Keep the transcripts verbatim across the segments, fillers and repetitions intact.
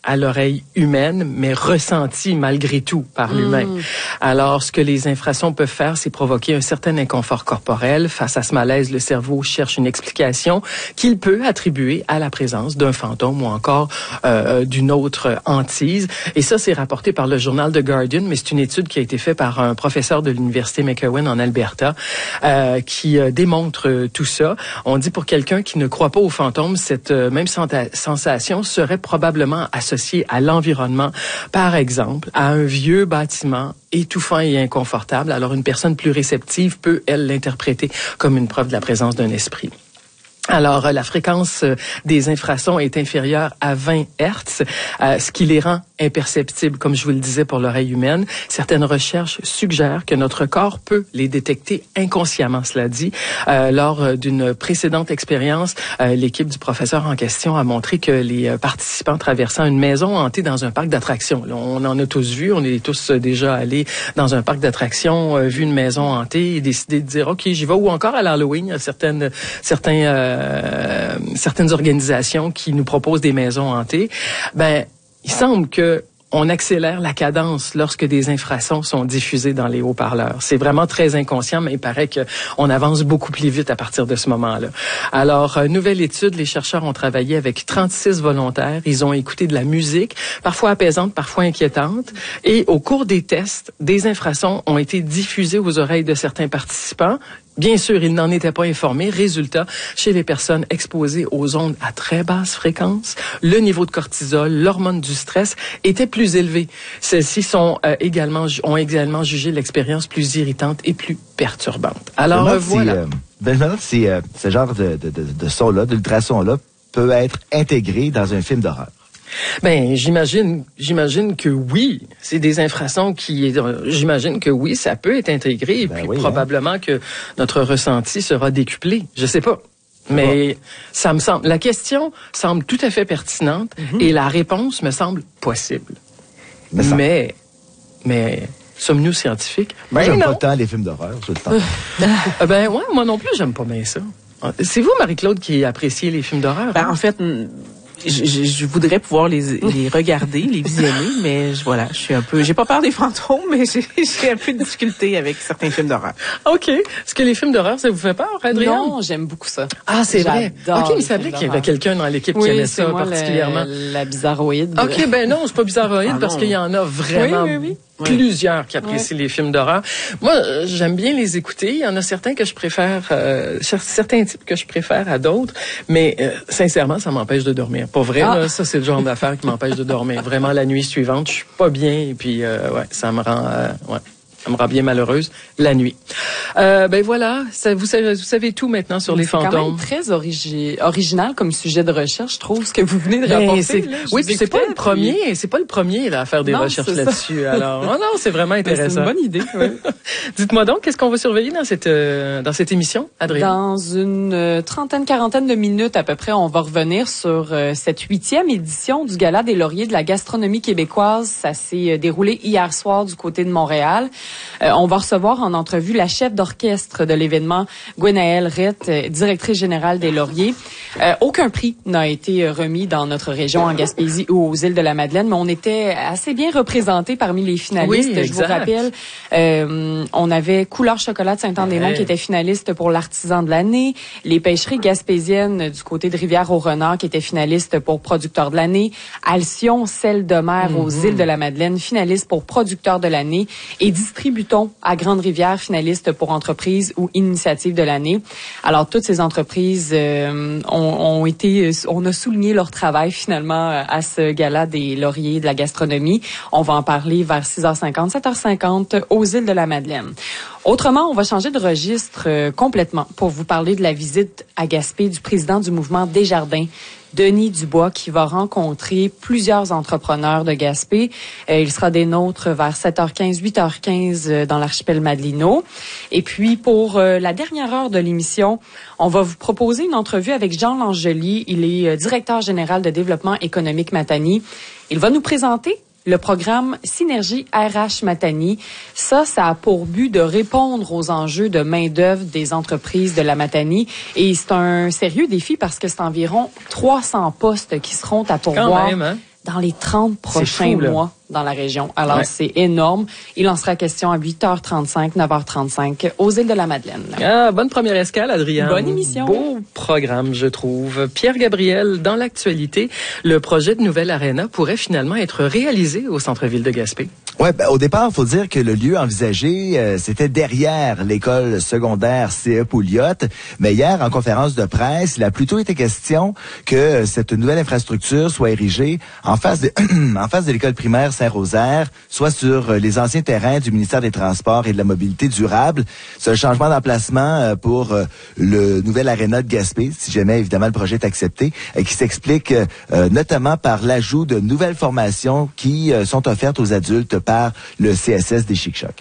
à l'oreille humaine, mais ressenti malgré tout par mmh. l'humain. Alors, ce que les infrasons peuvent faire, c'est provoquer un certain inconfort corporel. Face à ce malaise, le cerveau cherche une explication qu'il peut attribuer à la présence d'un fantôme ou encore euh, d'une autre hantise. Et ça, c'est rapporté par le journal The Guardian, mais c'est une étude qui a été faite par un professeur de l'université McEwen en Alberta euh, qui euh, démontre euh, tout ça. On dit pour quelqu'un qui ne croit pas aux fantômes, cette euh, même sensation serait probablement associée à l'environnement. Par exemple, à un vieux bâtiment étouffant et inconfortable. Alors, une personne plus réceptive peut, elle, l'interpréter comme une preuve de la présence d'un esprit. Alors, la fréquence des infrasons est inférieure à vingt hertz, euh, ce qui les rend imperceptibles, comme je vous le disais, pour l'oreille humaine. Certaines recherches suggèrent que notre corps peut les détecter inconsciemment, cela dit. Euh, lors d'une précédente expérience, euh, l'équipe du professeur en question a montré que les participants traversant une maison hantée dans un parc d'attractions, là, on en a tous vu, on est tous déjà allés dans un parc d'attractions, euh, vu une maison hantée et décidé de dire, OK, j'y vais, ou encore à l'Halloween, il y a certaines, certains... Euh, Euh, certaines organisations qui nous proposent des maisons hantées, ben, il semble que on accélère la cadence lorsque des infrasons sont diffusés dans les haut-parleurs. C'est vraiment très inconscient, mais il paraît qu'on avance beaucoup plus vite à partir de ce moment-là. Alors, euh, nouvelle étude, les chercheurs ont travaillé avec trente-six volontaires. Ils ont écouté de la musique, parfois apaisante, parfois inquiétante. Et au cours des tests, des infrasons ont été diffusés aux oreilles de certains participants. Bien sûr, ils n'en étaient pas informés. Résultat, chez les personnes exposées aux ondes à très basse fréquence, le niveau de cortisol, l'hormone du stress, était plus élevé. Celles-ci sont euh, également ont également jugé l'expérience plus irritante et plus perturbante. Alors euh, voilà. Si, euh, ben, je me demande si euh, ce genre de, de, de, de son-là, d'ultrason-là, peut être intégré dans un film d'horreur. Ben, j'imagine, j'imagine que oui. C'est des infrasons qui, j'imagine que oui, ça peut être intégré et ben puis oui, probablement hein. que notre ressenti sera décuplé. Je sais pas. Mais oh. ça me semble, la question semble tout à fait pertinente mm-hmm. et la réponse me semble possible. Mais, ça... mais, mais, sommes-nous scientifiques? Moi, ben j'aime non. pas tant les films d'horreur, tout le temps. Ben, ouais, moi non plus, j'aime pas bien ça. C'est vous, Marie-Claude, qui appréciez les films d'horreur? Ben, hein? En fait, Je, je, je voudrais pouvoir les, les regarder, les visionner, mais je, voilà, je suis un peu, j'ai pas peur des fantômes, mais j'ai, j'ai un peu de difficulté avec certains films d'horreur. OK. Est-ce que les films d'horreur, ça vous fait peur, Adrienne? Non, j'aime beaucoup ça. Ah, c'est vrai. OK, mais il semblait qu'il y avait quelqu'un dans l'équipe oui, qui aimait ça moi, particulièrement. Le, la bizarroïde. OK, ben non, c'est pas bizarroïde ah, parce qu'il y en a vraiment oui, oui, oui. plusieurs qui apprécient oui. les films d'horreur. Moi, j'aime bien les écouter. Il y en a certains que je préfère, euh, certains types que je préfère à d'autres, mais euh, sincèrement, ça m'empêche de dormir. Pas vrai, ah. là, ça c'est le genre d'affaire qui m'empêche de dormir. Vraiment, la nuit suivante, je suis pas bien et puis euh, ouais, ça me rend, euh, ouais. Ça me rend bien malheureuse la nuit. Euh, ben voilà, ça, vous, savez, vous savez tout maintenant sur Mais les fantômes. C'est quand même très origi- original comme sujet de recherche, je trouve, ce que vous venez de ben, rapporter. Là, oui, puis c'est pas le premier, puis... c'est pas le premier là, à faire des non, recherches là-dessus. Alors, oh non, c'est vraiment intéressant. Ben, c'est une bonne idée. Oui. Dites-moi donc, qu'est-ce qu'on va surveiller dans cette euh, dans cette émission, Adrien? Dans une euh, trentaine, quarantaine de minutes à peu près, on va revenir sur euh, cette huitième édition du Gala des Lauriers de la gastronomie québécoise. Ça s'est euh, déroulé hier soir du côté de Montréal. Euh, on va recevoir en entrevue la chef d'orchestre de l'événement, Gwenaëlle Rett, directrice générale des Lauriers. Euh, aucun prix n'a été remis dans notre région, en Gaspésie ou aux îles de la Madeleine, mais on était assez bien représentés parmi les finalistes. Oui, je vous rappelle, euh, on avait Couleur Chocolat de Saint-Anne-des-Monts ouais. qui était finaliste pour l'artisan de l'année, les pêcheries gaspésiennes du côté de Rivière-au-Renard qui était finaliste pour producteur de l'année, Alcyon, Sel de mer mm-hmm. aux îles de la Madeleine, finaliste pour producteur de l'année, et Distributon à Grande-Rivière, finaliste pour entreprise ou initiative de l'année. Alors, toutes ces entreprises euh, ont, ont été, on a souligné leur travail finalement à ce gala des Lauriers de la gastronomie. On va en parler vers six heures cinquante, sept heures cinquante aux îles de la Madeleine. Autrement, on va changer de registre euh, complètement pour vous parler de la visite à Gaspé du président du mouvement Desjardins, Denis Dubois, qui va rencontrer plusieurs entrepreneurs de Gaspé. Euh, il sera des nôtres vers sept heures quinze, huit heures quinze euh, dans l'archipel Madelino. Et puis, pour euh, la dernière heure de l'émission, on va vous proposer une entrevue avec Jean Langeli. Il est euh, directeur général de développement économique Matani. Il va nous présenter le programme Synergie R H Matani. Ça, ça a pour but de répondre aux enjeux de main-d'œuvre des entreprises de la Matani. Et c'est un sérieux défi parce que c'est environ trois cents postes qui seront à pourvoir. Quand même, hein? dans les trente prochains fou, mois dans la région. Alors, ouais. c'est énorme. Il en sera question à huit heures trente-cinq, neuf heures trente-cinq aux îles de la Madeleine. Ah, bonne première escale, Adrienne. Bonne émission. Beau programme, je trouve. Pierre Gabriel, dans l'actualité, le projet de nouvelle aréna pourrait finalement être réalisé au centre-ville de Gaspé. Ouais, ben, au départ, il faut dire que le lieu envisagé, euh, c'était derrière l'école secondaire C E Pouliot. Mais hier, en conférence de presse, il a plutôt été question que cette nouvelle infrastructure soit érigée en face de, en face de l'école primaire Saint-Rosaire, soit sur les anciens terrains du ministère des Transports et de la Mobilité durable. C'est un changement d'emplacement pour le nouvel aréna de Gaspé, si jamais évidemment le projet est accepté, qui s'explique euh, notamment par l'ajout de nouvelles formations qui euh, sont offertes aux adultes par le C S S des Chic-Chocs.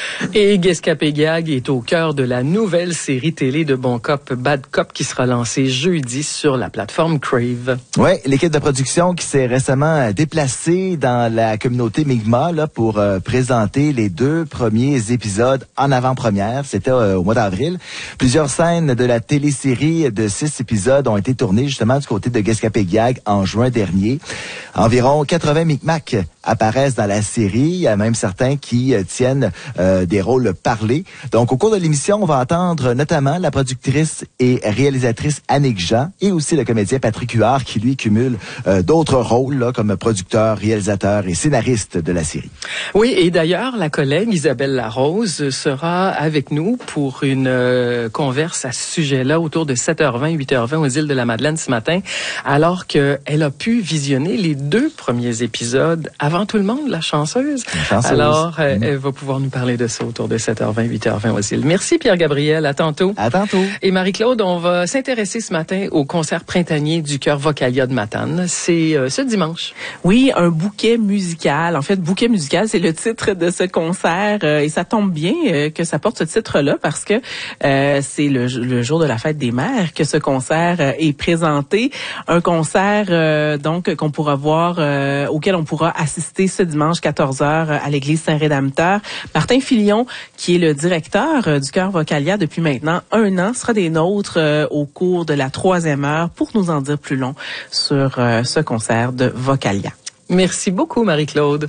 Et Guescapé-Gag est au cœur de la nouvelle série télé de Bon Cop, Bad Cop qui sera lancée jeudi sur la plateforme Crave. Oui, l'équipe de production qui s'est récemment déplacée dans la communauté Mi'kmaq là, pour euh, présenter les deux premiers épisodes en avant-première. C'était euh, au mois d'avril. Plusieurs scènes de la télésérie de six épisodes ont été tournées justement du côté de Guescapé-Gag en juin dernier. Environ quatre-vingts Mi'kmaq apparaissent dans la série. Il y a même certains qui euh, tiennent euh, des rôles parlés. Donc, au cours de l'émission, on va entendre notamment la productrice et réalisatrice Annick Jean et aussi le comédien Patrick Huard qui, lui, cumule euh, d'autres rôles là, comme producteur, réalisateur et scénariste de la série. Oui, et d'ailleurs, la collègue Isabelle Larose sera avec nous pour une euh, converse à ce sujet-là autour de sept heures vingt, huit heures vingt aux îles de la Madeleine ce matin, alors qu'elle a pu visionner les deux premiers épisodes avant tout le monde, la chanceuse. La chanceuse. Alors, euh, mmh. elle va pouvoir nous parler de ça autour de sept heures vingt, huit heures vingt aux îles. Merci Pierre-Gabriel, à tantôt. À tantôt. Et Marie-Claude, on va s'intéresser ce matin au concert printanier du Chœur Vocalia de Matane. C'est euh, ce dimanche. Oui, un bouquet musical. En fait, bouquet musical, c'est le titre de ce concert euh, et ça tombe bien euh, que ça porte ce titre-là parce que euh, c'est le, le jour de la fête des mères que ce concert euh, est présenté. Un concert euh, donc qu'on pourra voir, euh, auquel on pourra assister ce dimanche quatorze heures à l'église Saint-Rédempteur. Martin Filion, qui est le directeur euh, du Chœur Vocalia depuis maintenant un an, sera des nôtres euh, au cours de la troisième heure pour nous en dire plus long sur euh, ce concert de Vocalia. Merci beaucoup, Marie-Claude.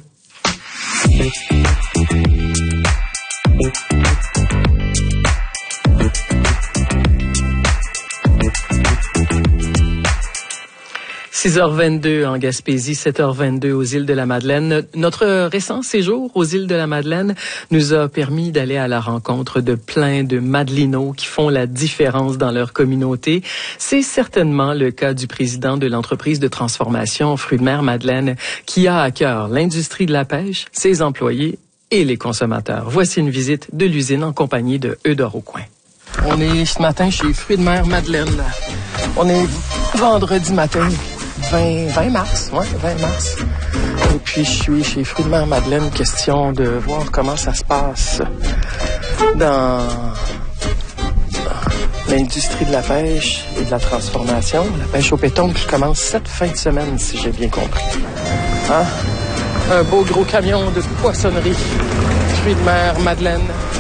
six heures vingt-deux en Gaspésie, sept heures vingt-deux aux îles de la Madeleine. Notre récent séjour aux îles de la Madeleine nous a permis d'aller à la rencontre de plein de Madelinots qui font la différence dans leur communauté. C'est certainement le cas du président de l'entreprise de transformation Fruits de mer Madeleine qui a à cœur l'industrie de la pêche, ses employés et les consommateurs. Voici une visite de l'usine en compagnie de Eudore Aucoin. On est ce matin chez Fruits de mer Madeleine. On est vendredi matin. vingt mars, ouais, vingt mars. Et puis, je suis chez Fruits de mer Madeleine, question de voir comment ça se passe dans l'industrie de la pêche et de la transformation. La pêche au péton qui commence cette fin de semaine, si j'ai bien compris. Hein? Un beau gros camion de poissonnerie. Fruits de mer Madeleine.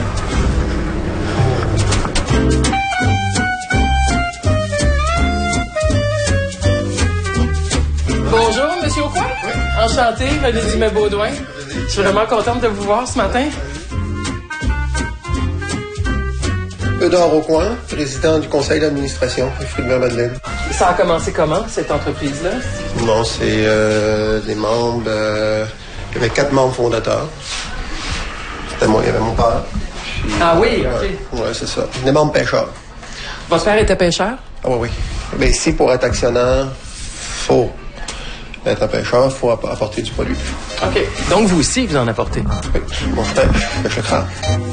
Bonjour, Monsieur Aucoin. Oui. Enchanté, René Dumais-Baudouin. Je suis vraiment contente de vous voir ce matin. Eudore Aucoin, président du conseil d'administration de Fruits de mer Madeleine. Ça a commencé comment, cette entreprise-là? Bon, c'est euh, des membres... Euh, il y avait quatre membres fondateurs. C'était moi, il y avait mon père. Puis, ah oui, euh, OK. Oui, ouais, c'est ça. Des membres pêcheurs. Votre père était pêcheur? Ah oui, oui. Mais ici, pour être actionnaire, faut... être un pêcheur, il faut apporter du produit. OK. Donc, vous aussi, vous en apportez? Oui. Moi, je pêche. Je pêche le crabe.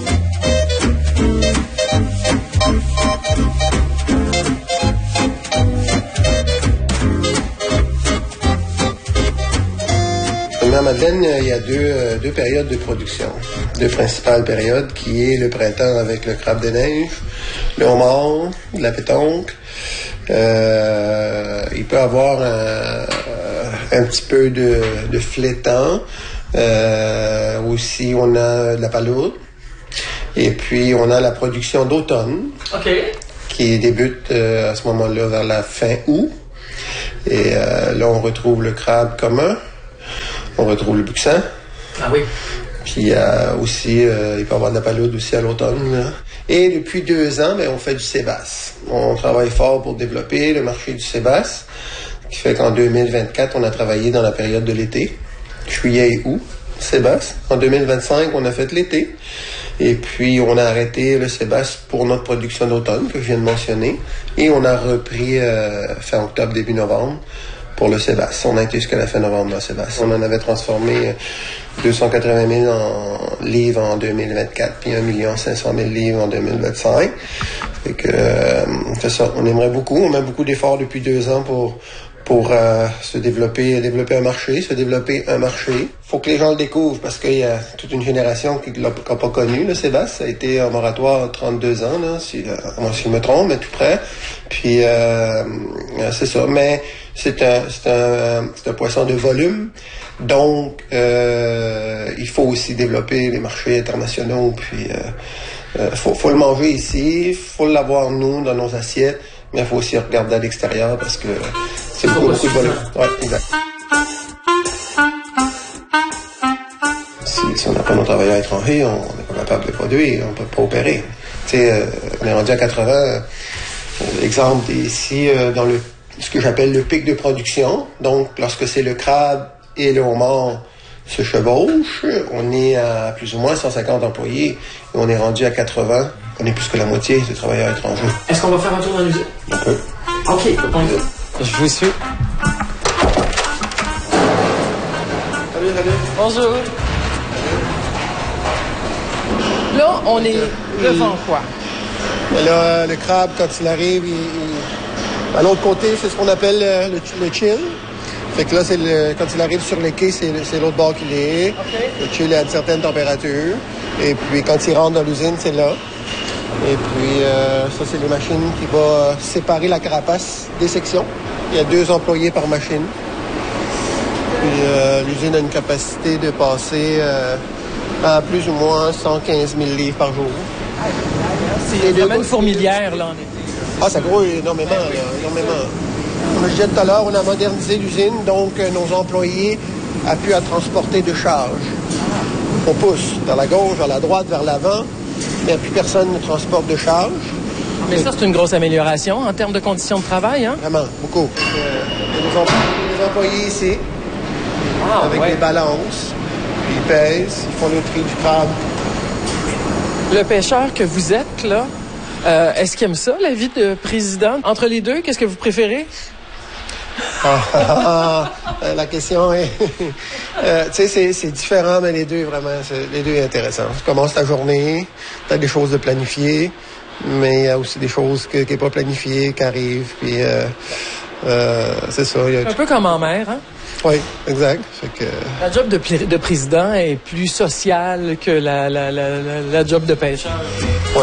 À Madeleine, il y a deux, deux périodes de production. Deux principales périodes, qui est le printemps avec le crabe des neiges, le homard, la pétonque. Euh, il peut avoir un, un petit peu de, de flétan. Euh, aussi, on a de la palourde. Et puis, on a la production d'automne. OK. Qui débute euh, à ce moment-là vers la fin août. Et euh, là, on retrouve le crabe commun, on retrouve le buxan. Ah oui. Puis il y a aussi, euh, il peut y avoir de la palude aussi à l'automne. Là. Et depuis deux ans, ben, on fait du sébasse. On travaille fort pour développer le marché du sébasse, ce qui fait qu'en deux mille vingt-quatre, on a travaillé dans la période de l'été, juillet et août, sébasse. En deux mille vingt-cinq, on a fait l'été. Et puis, on a arrêté le sébasse pour notre production d'automne, que je viens de mentionner. Et on a repris euh, fin octobre, début novembre, pour le sébasse. On a été jusqu'à la fin novembre dans le sébasse. On en avait transformé deux cent quatre-vingt mille en livres en deux mille vingt-quatre, puis un million cinq cent mille livres en deux mille vingt-cinq. Fait que, euh, c'est ça. On aimerait beaucoup. On met beaucoup d'efforts depuis deux ans pour pour euh, se développer, développer un marché, se développer un marché. Faut que les gens le découvrent parce qu'il y a toute une génération qui l'a qui pas connu, le sébasse. Ça a été un moratoire trente-deux ans, là, si, euh, moi, si je me trompe, mais tout près. Puis, euh, c'est ça. Mais c'est un, c'est un, c'est un poisson de volume. Donc, euh, il faut aussi développer les marchés internationaux. Puis, euh, euh, faut, faut le manger ici, faut l'avoir, nous, dans nos assiettes. Mais il faut aussi regarder à l'extérieur parce que c'est beaucoup, beaucoup de volume. Ouais, exact. Si, si on n'a pas nos travailleurs étrangers, on n'est pas capable de produire, on ne peut pas opérer. Tu sais, euh, on est rendu à quatre-vingts. Euh, L'exemple est ici euh, dans le ce que j'appelle le pic de production. Donc, lorsque c'est le crabe et le homard se chevauchent, on est à plus ou moins cent cinquante employés et on est rendu à quatre-vingts. On est plus que la moitié des travailleurs étrangers. Est-ce qu'on va faire un tour dans l'usine? On peut. OK. Je vous suis. Salut, salut. Bonjour. Là, on est devant quoi? Et là, le crabe, quand il arrive, il, il... à l'autre côté, c'est ce qu'on appelle le, le, le chill. Fait que là, c'est le, quand il arrive sur le quai, c'est, c'est l'autre bord qu'il est. Okay. Le chill est à une certaine température. Et puis, quand il rentre dans l'usine, c'est là. Et puis, euh, ça, c'est les machines qui vont séparer la carapace des sections. Il y a deux employés par machine. Puis, euh, l'usine a une capacité de passer euh, à plus ou moins cent quinze mille livres par jour. C'est vraiment une fourmilière, là, en été. Ah, ça grouille énormément, là, énormément. Comme je disais tout à l'heure, on a modernisé l'usine, donc euh, nos employés ont pu à transporter de charge. On pousse vers la gauche, vers la droite, vers l'avant. Mais plus personne ne transporte de charge. Mais ça, c'est une grosse amélioration en termes de conditions de travail, hein? Vraiment, beaucoup. Euh, il y a des employés, des employés ici, ah, avec ouais. des balances, puis ils pèsent, ils font le tri du crabe. Le pêcheur que vous êtes, là, euh, est-ce qu'il aime ça, la vie de président? Entre les deux, qu'est-ce que vous préférez? Ah, ah, ah, la question est... euh, tu sais, c'est, c'est différent, mais les deux, vraiment, c'est, les deux sont intéressants. Tu commences ta journée, tu as des choses de planifier, mais il y a aussi des choses qui n'est pas planifiées, qui arrivent, puis euh, euh, c'est ça. Y a... Un peu comme en mer, hein? Oui, exact. Fait que... La job de, de président est plus sociale que la, la, la, la, la job de pêcheur. Oui.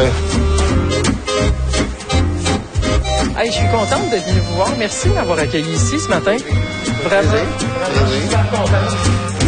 Hey, je suis contente d'être venue vous voir. Merci de m'avoir accueilli ici ce matin. Vraiment. Vraiment, je suis super contente.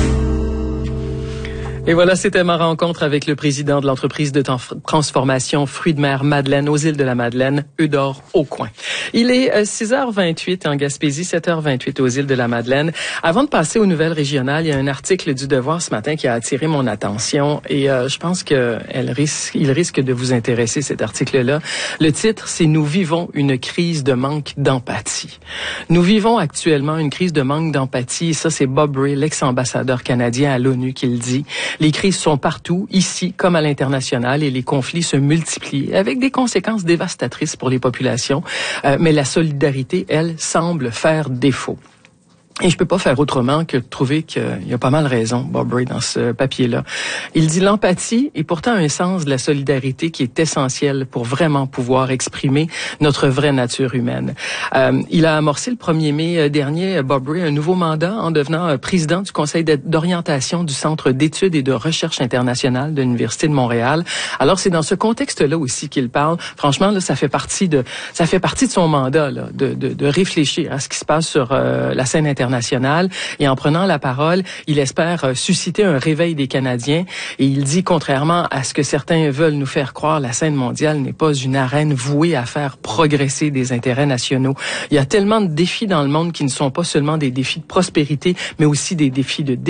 Et voilà, c'était ma rencontre avec le président de l'entreprise de transformation Fruits de mer Madeleine aux îles de la Madeleine, Eudore Aucoin. Il est six heures vingt-huit en Gaspésie, sept heures vingt-huit aux îles de la Madeleine. Avant de passer aux nouvelles régionales, il y a un article du Devoir ce matin qui a attiré mon attention et euh, je pense que elle risque, il risque de vous intéresser, cet article-là. Le titre, c'est « Nous vivons une crise de manque d'empathie ». Nous vivons actuellement une crise de manque d'empathie et ça, c'est Bob Rae, l'ex-ambassadeur canadien à l'ONU, qui le dit. Les crises sont partout, ici comme à l'international, et les conflits se multiplient avec des conséquences dévastatrices pour les populations. Euh, mais la solidarité, elle, semble faire défaut. Et je peux pas faire autrement que de trouver qu'il y a pas mal raison, Bob Rae, dans ce papier-là. Il dit l'empathie est pourtant un sens de la solidarité qui est essentiel pour vraiment pouvoir exprimer notre vraie nature humaine. Euh, il a amorcé le premier mai dernier, Bob Rae, un nouveau mandat en devenant président du conseil d'orientation du Centre d'études et de recherche internationale de l'Université de Montréal. Alors c'est dans ce contexte-là aussi qu'il parle. Franchement, là, ça fait partie de ça fait partie de son mandat, là, de, de, de réfléchir à ce qui se passe sur euh, la scène internationale. Nationale. Et en prenant la parole, il espère euh, susciter un réveil des Canadiens. Et il dit, contrairement à ce que certains veulent nous faire croire, la scène mondiale n'est pas une arène vouée à faire progresser des intérêts nationaux. Il y a tellement de défis dans le monde qui ne sont pas seulement des défis de prospérité, mais aussi des défis de